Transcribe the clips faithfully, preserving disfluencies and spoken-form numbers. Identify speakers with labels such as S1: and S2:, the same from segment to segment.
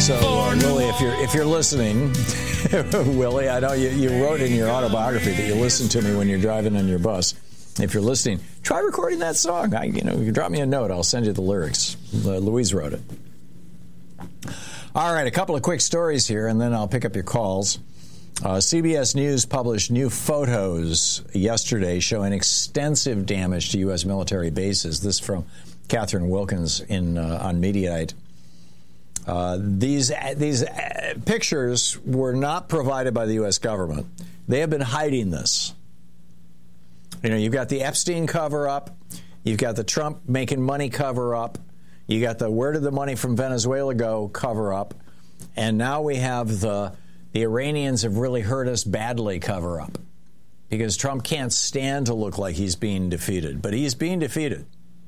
S1: So, uh, Willie, if you're if you're listening, Willie, I know you, you wrote in your autobiography that you listen to me when you're driving on your bus. If you're listening, try recording that song. I, you know, you can drop me a note. I'll send you the lyrics. Uh, Louise wrote it. All right, a couple of quick stories here, and then I'll pick up your calls. Uh, C B S News published new photos yesterday showing extensive damage to U S military bases. This from Catherine Wilkins in uh, on Mediaite. Uh, these these uh, pictures were not provided by the U S government. They have been hiding this. You know, you've got the Epstein cover-up. You've got the Trump making money cover-up. You got the where did the money from Venezuela go cover-up. And now we have the the Iranians have really hurt us badly cover-up. Because Trump can't stand to look like he's being defeated. But he's being defeated.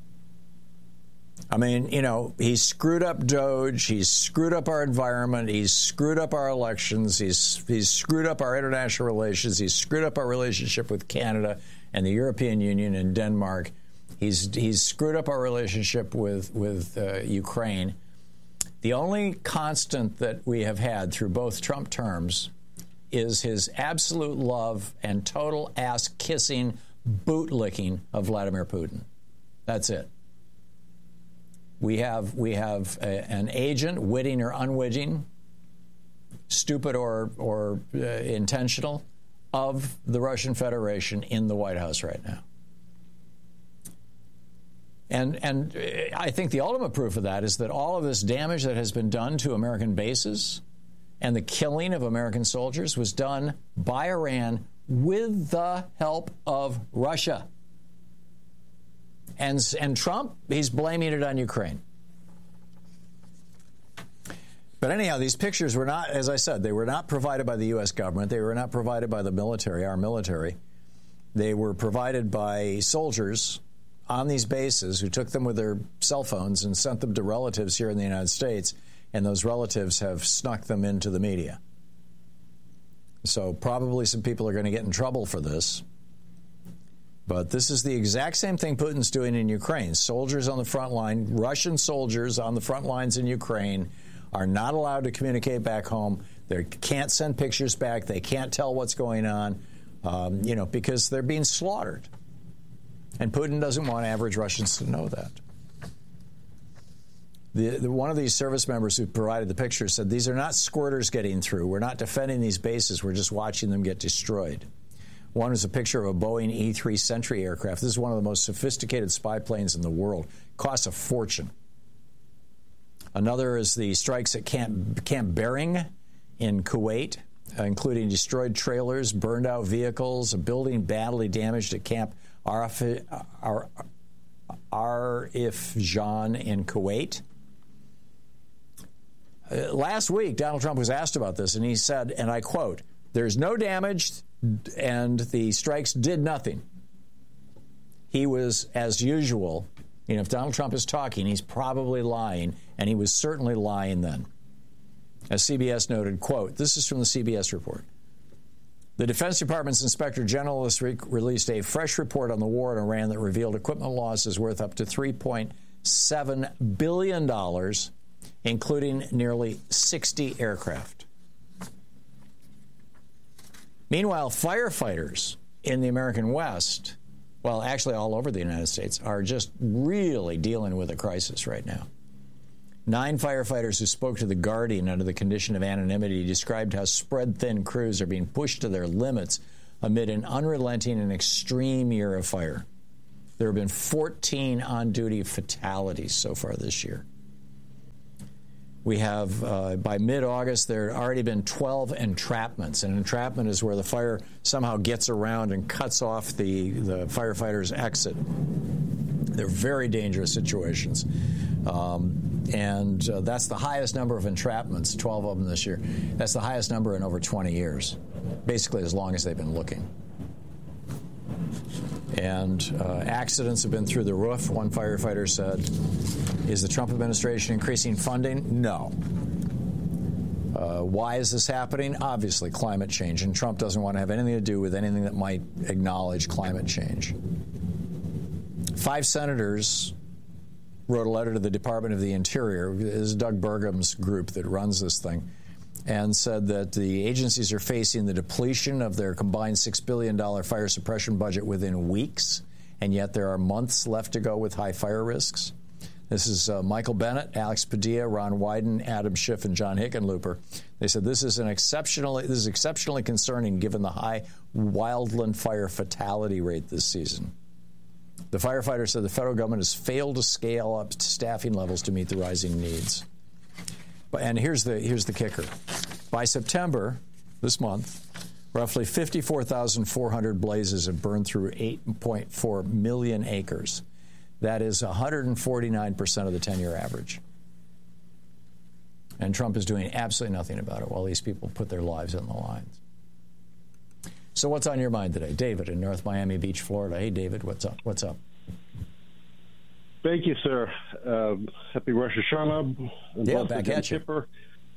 S1: I mean, you know, he's screwed up Doge, he's screwed up our environment, he's screwed up our elections, he's he's screwed up our international relations, he's screwed up our relationship with Canada and the European Union and Denmark. He's he's screwed up our relationship with, with uh, Ukraine. The only constant that we have had through both Trump terms is his absolute love and total ass-kissing, boot-licking of Vladimir Putin. That's it. We have we have a, an agent, witting or unwitting, stupid or or uh, intentional, of the Russian Federation in the White House right now. And and I think the ultimate proof of that is that all of this damage that has been done to American bases and the killing of American soldiers was done by Iran with the help of Russia. And, and Trump, he's blaming it on Ukraine. But anyhow, these pictures were not, as I said, they were not provided by the U S government. They were not provided by the military, our military. They were provided by soldiers on these bases who took them with their cell phones and sent them to relatives here in the United States, and those relatives have snuck them into the media. So probably some people are going to get in trouble for this. But this is the exact same thing Putin's doing in Ukraine. Soldiers on the front line, Russian soldiers on the front lines in Ukraine are not allowed to communicate back home. They can't send pictures back. They can't tell what's going on, um, you know, because they're being slaughtered. And Putin doesn't want average Russians to know that. The, the, one of these service members who provided the picture said, these are not squirters getting through. We're not defending these bases. We're just watching them get destroyed. One is a picture of a Boeing E three Sentry aircraft. This is one of the most sophisticated spy planes in the world. Costs a fortune. Another is the strikes at Camp, Camp Bering in Kuwait, uh, including destroyed trailers, burned out vehicles, a building badly damaged at Camp Arif, Ar, Arifjan in Kuwait. Uh, last week, Donald Trump was asked about this, and he said, and I quote, "There's no damage, and the strikes did nothing." He was, as usual, you know, if Donald Trump is talking, he's probably lying, and he was certainly lying then. As C B S noted, quote, this is from the C B S report. The Defense Department's Inspector General this week released a fresh report on the war in Iran that revealed equipment losses worth up to three point seven billion dollars, including nearly sixty aircraft. Meanwhile, firefighters in the American West, well, actually all over the United States, are just really dealing with a crisis right now. Nine firefighters who spoke to The Guardian under the condition of anonymity described how spread-thin crews are being pushed to their limits amid an unrelenting and extreme year of fire. There have been fourteen on-duty fatalities so far this year. We have, uh, by mid-August, there had already been twelve entrapments. An entrapment is where the fire somehow gets around and cuts off the, the firefighter's exit. They're very dangerous situations. Um, and uh, that's the highest number of entrapments, twelve of them this year. That's the highest number in over twenty years, basically as long as they've been looking. And uh, accidents have been through the roof. One firefighter said, is the Trump administration increasing funding? No. Uh, why is this happening? Obviously, climate change. And Trump doesn't want to have anything to do with anything that might acknowledge climate change. Five senators wrote a letter to the Department of the Interior. This is Doug Burgum's group that runs this thing, and said that the agencies are facing the depletion of their combined six billion dollars fire suppression budget within weeks, and yet there are months left to go with high fire risks. This is uh, Michael Bennett, Alex Padilla, Ron Wyden, Adam Schiff, and John Hickenlooper. They said this is an exceptionally this is exceptionally concerning given the high wildland fire fatality rate this season. The firefighter said the federal government has failed to scale up staffing levels to meet the rising needs. But, and here's the here's the kicker. By September, this month, roughly fifty-four thousand four hundred blazes have burned through eight point four million acres. That is one hundred forty-nine percent of the ten-year average. And Trump is doing absolutely nothing about it while these people put their lives on the lines. So what's on your mind today? David in North Miami Beach, Florida. Hey, David, what's up? What's up?
S2: Thank you, sir. Um, happy Rosh Hashanah.
S1: Yeah, back at you.
S2: Kipper.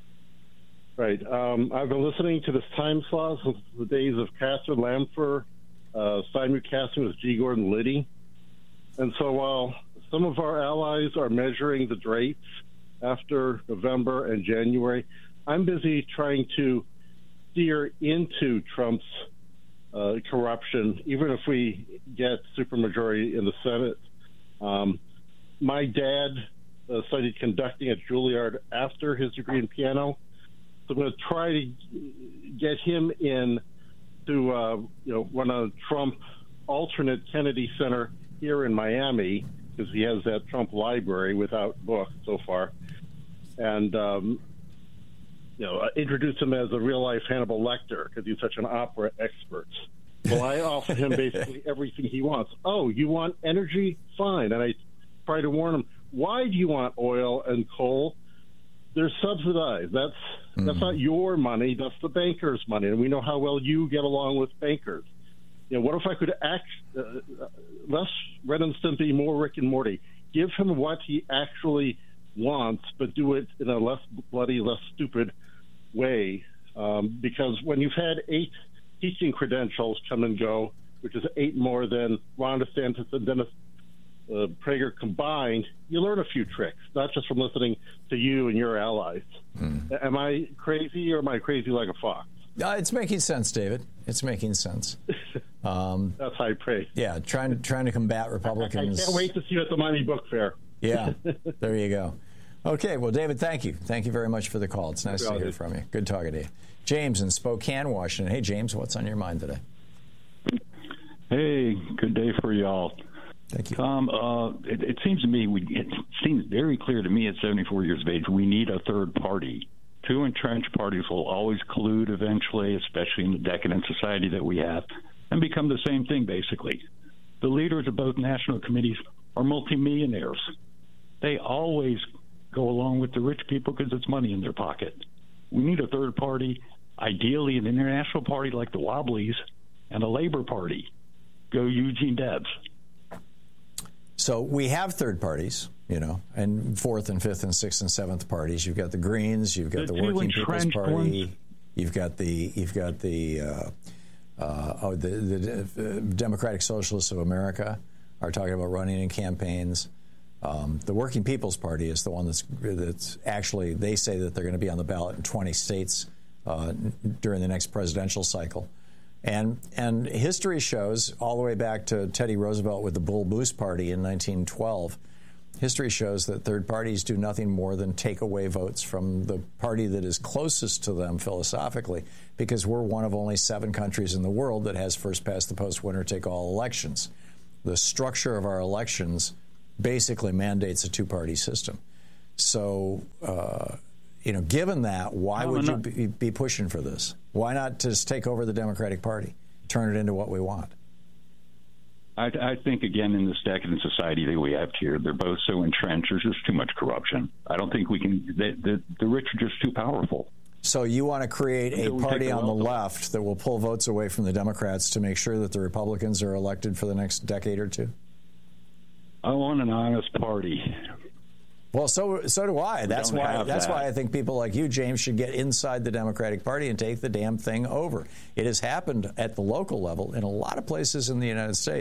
S2: Right. Um, I've been listening to this time slot since the days of Castor Lamfer, uh, Steinway casting with G. Gordon Liddy. And so while some of our allies are measuring the drapes after November and January, I'm busy trying to steer into Trump's uh, corruption, even if we get supermajority in the Senate. Um, my dad uh, studied conducting at Juilliard after his degree in piano, so I'm going to try to get him in to uh, you know run a Trump alternate Kennedy Center here in Miami, because he has that Trump library without books so far, and um, you know, introduce him as a real-life Hannibal Lecter because he's such an opera expert. Well, I offer him basically everything he wants. Oh, you want energy? Fine. And I try to warn him, why do you want oil and coal? They're subsidized. That's mm-hmm. that's not your money. That's the bankers' money. And we know how well you get along with bankers. You know, what if I could act uh, less Ren and Stimpy, more Rick and Morty? Give him what he actually wants, but do it in a less bloody, less stupid way. Um, because when you've had eight teaching credentials come and go, which is eight more than Ron DeSantis and Dennis uh, Prager combined, you learn a few tricks, not just from listening to you and your allies. Mm. Am I crazy, or am I crazy like a fox?
S1: Uh, it's making sense, David. It's making sense. Um,
S2: That's high praise.
S1: Yeah, trying to trying to combat Republicans.
S2: I, I can't wait to see you at the Miami Book Fair.
S1: Yeah, there you go. Okay, well, David, thank you. Thank you very much for the call. It's nice to hear from you. Good talking to you. James in Spokane, Washington. Hey, James, what's on your mind today?
S3: Hey, good day for y'all.
S1: Thank you.
S3: Tom, uh, it, it seems to me, we, it seems very clear to me at seventy-four years of age, we need a third party. Two entrenched parties will always collude eventually, especially in the decadent society that we have, and become the same thing, basically. The leaders of both national committees are multimillionaires. They always go along with the rich people because it's money in their pocket. We need a third party, ideally an international party like the Wobblies, and a labor party. Go Eugene Debs.
S1: So we have third parties, you know, and fourth and fifth and sixth and seventh parties. You've got the Greens, you've got the, the Working People's Party, ones. you've got the you've got the uh, uh, oh the, the Democratic Socialists of America are talking about running in campaigns. Um, the Working People's Party is the one that's that's actually, they say that they're going to be on the ballot in twenty states uh, during the next presidential cycle. And and history shows, all the way back to Teddy Roosevelt with the Bull Moose Party in nineteen twelve, history shows that third parties do nothing more than take away votes from the party that is closest to them philosophically, because we're one of only seven countries in the world that has first-past-the-post, winner-take-all elections. The structure of our elections basically mandates a two-party system. So, uh, you know, given that, why would you be, be pushing for this? Why not just take over the Democratic Party, turn it into what we want?
S3: I, I think, again, in this decadent society that we have here, they're both so entrenched, there's just too much corruption. I don't think we can, the, the, the rich are just too powerful.
S1: So you want to create a party on the left that will pull votes away from the Democrats to make sure that the Republicans are elected for the next decade or two?
S3: I want an honest party.
S1: Well, so so do I. That's why that's that. why I think people like you, James, should get inside the Democratic Party and take the damn thing over. It has happened at the local level in a lot of places in the United States.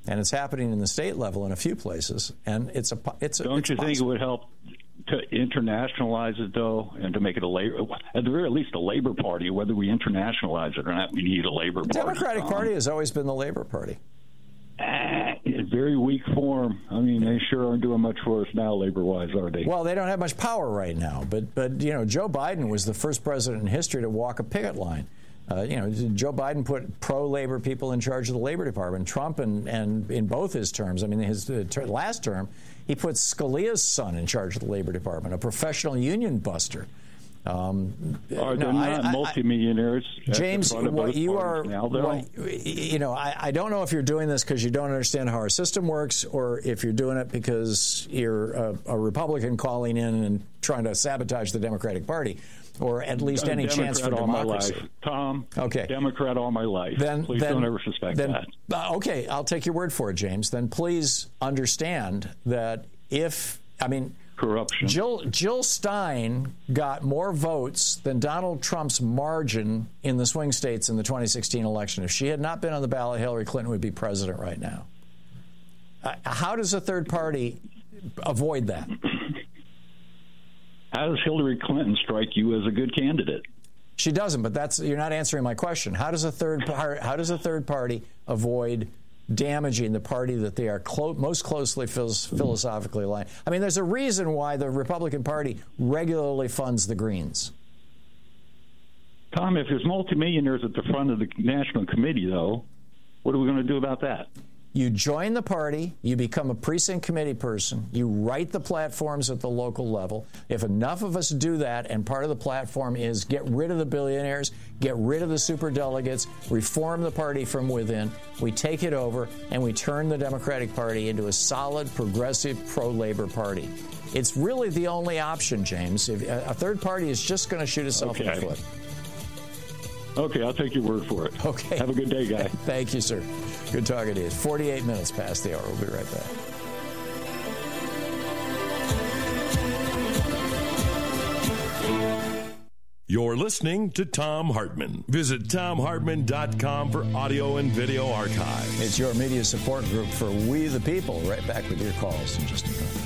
S1: and it's happening in the state level in a few places. And it's a it's a,
S3: don't
S1: it's
S3: you
S1: possible.
S3: think it would help to internationalize it, though, and to make it a labor, at the very least, a labor party? Whether we internationalize it or not, we need a labor
S1: The
S3: party.
S1: Democratic
S3: um,
S1: Party has always been the Labor Party.
S3: Uh, in very weak form. I mean, they sure aren't doing much for us now, labor-wise, are they?
S1: Well, they don't have much power right now. But, but you know, Joe Biden was the first president in history to walk a picket line. Uh, you know, Joe Biden put pro-labor people in charge of the Labor Department. Trump, and, and in both his terms, I mean, his uh, ter- last term, he put Scalia's son in charge of the Labor Department, a professional union buster. Um,
S3: are
S1: no,
S3: there not
S1: I, I,
S3: multimillionaires?
S1: James, what you are,
S3: now,
S1: what, you know, I, I don't know if you're doing this because you don't understand how our system works, or if you're doing it because you're a, a Republican calling in and trying to sabotage the Democratic Party, or at least any
S3: Democrat
S1: chance for
S3: all
S1: democracy.
S3: My life. Tom,
S1: okay.
S3: Democrat all my life.
S1: Then,
S3: please
S1: then,
S3: don't ever suspect
S1: then,
S3: that.
S1: Uh, okay, I'll take your word for it, James. Then please understand that if, I mean,
S3: corruption.
S1: Jill, Jill Stein got more votes than Donald Trump's margin in the swing states in the twenty sixteen election. If she had not been on the ballot, Hillary Clinton would be president right now. Uh, how does a third party avoid that?
S3: How does Hillary Clinton strike you as a good candidate?
S1: She doesn't, but that's you're not answering my question. How does a third par- how does a third party avoid damaging the party that they are clo- most closely phys- philosophically aligned? I mean, there's a reason why the Republican Party regularly funds the Greens.
S3: Tom, if there's multimillionaires at the front of the National Committee, though, what are we going to do about that?
S1: You join the party, you become a precinct committee person, you write the platforms at the local level. If enough of us do that, and part of the platform is get rid of the billionaires, get rid of the superdelegates, reform the party from within, we take it over and we turn the Democratic Party into a solid, progressive, pro-labor party. It's really the only option, James. If a third party is just going to shoot itself
S3: okay.
S1: in the foot.
S3: Okay, I'll take your word for it.
S1: Okay.
S3: Have a good day, guy.
S1: Thank you, sir. Good talking to you. forty-eight minutes past the hour. We'll be right back.
S4: You're listening to Thom Hartmann. Visit Thom Hartmann dot com for audio and video archives.
S1: It's your media support group for We the People. Right back with your calls in just a minute.